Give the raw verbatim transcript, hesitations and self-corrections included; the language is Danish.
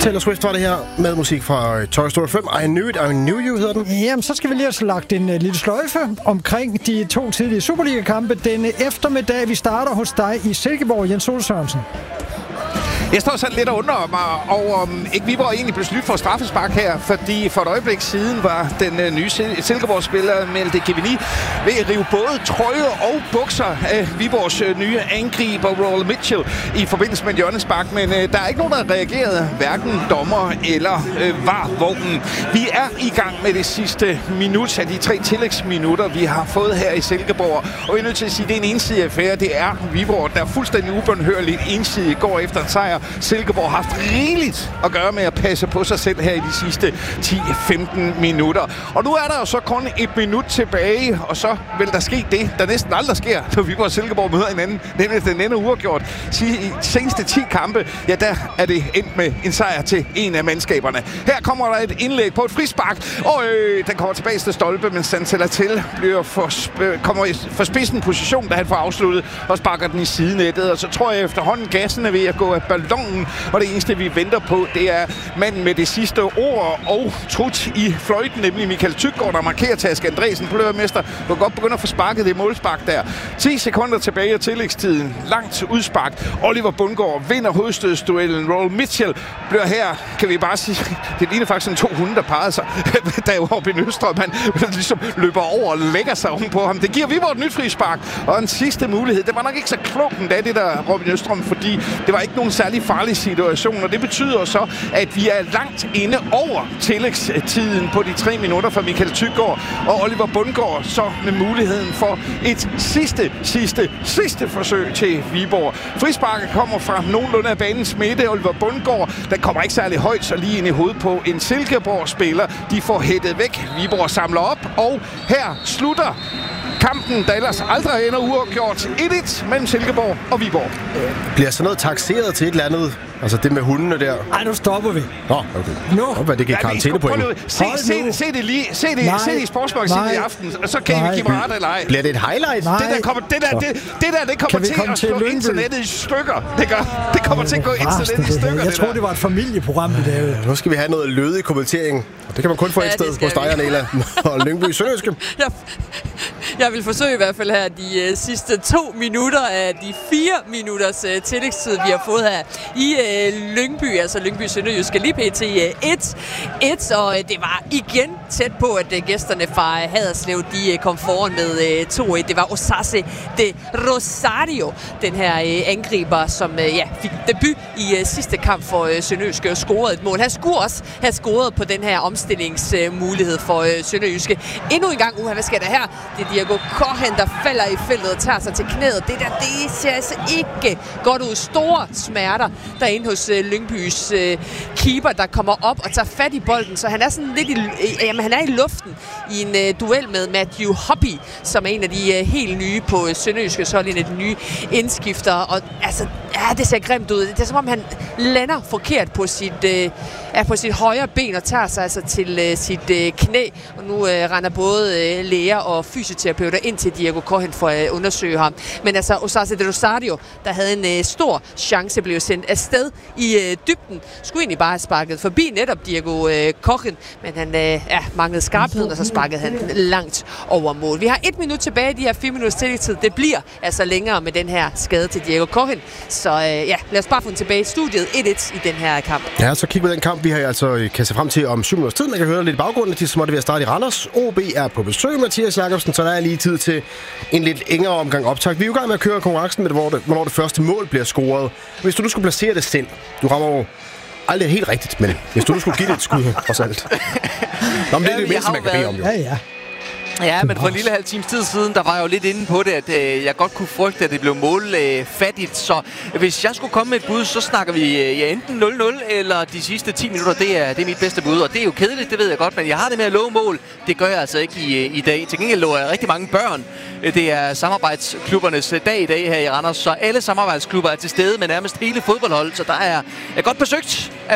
Taylor Swift var det her med musik fra Toy Story fem. I Knew It, I Knew You hedder den. Jamen, så skal vi lige have lagt en uh, lille sløjfe omkring de to tidlige Superliga-kampe denne eftermiddag. Vi starter hos dig i Silkeborg, Jens Ole Sørensen. Jeg står sådan lidt og undrer mig over, om ikke Viborg egentlig blev snydt for straffespark her, fordi for et øjeblik siden var den uh, nye Sil- Silkeborg-spiller Malte Gevini ved at rive både trøje og bukser af Viborgs uh, nye angriber Roald Mitchell i forbindelse med hjørnespark, men uh, der er ikke nogen, der reagerede, hverken dommer eller uh, var-vognen. Vi er i gang med det sidste minut af de tre tillægsminutter, vi har fået her i Silkeborg, og vi er nødt til at sige, at det er en ensidig affære. Det er Viborg, der fuldstændig ubønhørligt ensidigt går efter en sejr. Silkeborg har haft rigeligt at gøre med at passe på sig selv her i de sidste ti til femten minutter. Og nu er der jo så kun et minut tilbage, og så vil der ske det, der næsten aldrig sker, når Viborg og Silkeborg møder hinanden, nemlig den ende uafgjort. I seneste ti kampe, ja, der er det endt med en sejr til en af mandskaberne. Her kommer der et indlæg på et frispark, og øh, den kommer tilbage til stolpe, men Santella til bliver for, sp- kommer i for spidsen position, da han får afsluttet og sparker den i sidenettet. Og så tror jeg efterhånden, gassen er ved at gå af ballonen, og det eneste, vi venter på, det er manden med det sidste ord og trut i fløjten, nemlig Michael Tyggaard, der markerer Taske Andresen på løbermester. Du kan godt begynde at få sparket det målspark der. ti sekunder tilbage af tillægstiden. Langt udspark. Oliver Bundgaard vinder hovedstødsduellen. Roald Mitchell bliver her, kan vi bare sige, det ligner faktisk en to hunde, der parrede sig, da Robin Østrøm, han ligesom løber over og lægger sig ovenpå ham. Det giver Viborg et nyt frispark, og en sidste mulighed. Det var nok ikke så klogt endda, det der Robin Østrøm, fordi det var ikke nogen særlig farlig situation, og det betyder så, at vi er langt inde over tillægstiden på de tre minutter for Michael Tyggaard og Oliver Bundgaard, så med muligheden for et sidste, sidste, sidste forsøg til Viborg. Frisparket kommer fra nogenlunde af banens midte. Oliver Bundgaard, der kommer ikke særlig højt, så lige ind i hovedet på en Silkeborg-spiller. De får hættet væk. Viborg samler op, og her slutter kampen, der ellers aldrig ender uafgjort. et et mellem Silkeborg og Viborg. Bliver så noget takseret til et eller andet? Altså det med hundene der? Ej, nu stopper vi. Nå, okay. Nu. Hvad det giver karantænepoint. Se, se, se, se det lige. Se det, se det i Sportsmagasinet i aften, og så kan Nej. vi give mig ret eller ej. Bliver det et highlight? Nej. Det der kommer, det der, det, det der, det kommer til komme at til slå Lyngby? internettet i stykker. Det gør. Det kommer til at gå internettet i stykker. Jeg tror, det var et familieprogram, vi lavede. Nu skal vi have noget lødig kommentering. Og det kan man kun få Ja, et sted det skal hos dig, vi. Nela. Og Lyngby Sønderjyske. Jeg, jeg vil forsøge i hvert fald her de uh, sidste to minutter af de fire minutters uh, tillægstid, vi har fået her i uh, Lyngby, altså Lyngby Sønderjyske, lige pt. et et, og uh, det var igen tæt på, at uh, gæsterne fra uh, Haderslev, de uh, kom foran med uh, to et. Det var Osase de Rosario, den her uh, angriber, som uh, ja, fik debut i uh, sidste kamp for uh, Sønderjyske og scorede et mål. Han skulle også have scoret på den her omstillingsmulighed for uh, Sønderjyske. Endnu en gang, uha, hvad sker der her? Det er Diego Kochen, der falder i feltet og tager sig til knæet. Det der, det ser altså ikke godt ud. Store smerter derinde hos uh, Lyngbys uh, keeper, der kommer op og tager fat i bolden. Så han er sådan lidt i, uh, jamen, han er i luften i en uh, duel med Matthew Hoppy, som er en af de uh, helt nye på uh, Sønderjyske, så en af de nye indskifter. Og altså, ja, det ser grimt ud. Det er som om, han lander forkert på sit, uh, er på sit højre ben og tager sig altså til uh, sit uh, knæ. Og nu uh, render både uh, læger og fysioterapeuter ind til Diego Kochen for at uh, undersøge ham. Men altså, Osase de Rosario, der havde en uh, stor chance, blev sendt afsted i uh, dybden. Skulle egentlig bare have sparket forbi netop Diego uh, Kochen, men han uh, ja, manglede skarpheden, og så sparkede han langt over mål. Vi har et minut tilbage i de her fire minutters tillægstid. Det bliver altså længere med den her skade til Diego Kochen. Så uh, ja, lad os bare få den tilbage i studiet. et et i den her kamp. Ja, så kig på den kamp, vi har altså kan se frem til om syv minutters tid. Man kan høre lidt i baggrunden, til så må det være starte i Randers. O B er på besøg, Mathias Jacobsen, så der er lige tid til en lidt længere omgang optag. Vi er jo i gang med at køre konkurrencen med, hvor det, hvornår det første mål bliver scoret. Hvis du nu skulle placere det selv, du rammer jo aldrig helt rigtigt, men hvis du nu skulle give det et skud, trods alt. Nå, men det er det mindste, man kan bede om, jo. Ja, ja. Ja, men for en lille halv times tid siden, der var jeg jo lidt inde på det, at øh, jeg godt kunne frygte, at det blev målfattigt. Øh, så hvis jeg skulle komme med et bud, så snakker vi øh, ja, enten nul nul eller de sidste ti minutter. Det er, det er mit bedste bud, og det er jo kedeligt, det ved jeg godt, men jeg har det med at love mål. Det gør jeg altså ikke i, i dag. Til gengæld lover jeg rigtig mange børn. Det er samarbejdsklubbernes dag i dag her i Randers, så alle samarbejdsklubber er til stede med nærmest hele fodboldholdet, så der er, er godt besøgt